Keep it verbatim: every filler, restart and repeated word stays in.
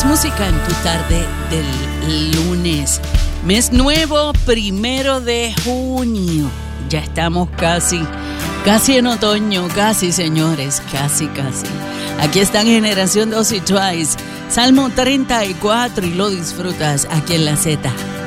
Más música en tu tarde del lunes. Mes nuevo, primero de junio. Ya estamos casi, casi en otoño, casi señores, casi, casi. Aquí están Generación dos y Twice, Salmo treinta y cuatro y lo disfrutas aquí en la Z.